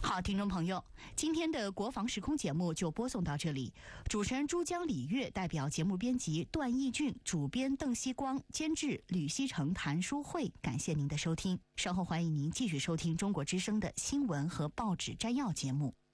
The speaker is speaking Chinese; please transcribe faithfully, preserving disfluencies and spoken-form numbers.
好，听众朋友，今天的国防时空节目就播送到这里。主持人珠江李月代表节目编辑段义俊、主编邓希光、监制吕希成、谭书慧，感谢您的收听。稍后欢迎您继续收听中国之声的新闻和报纸摘要节目。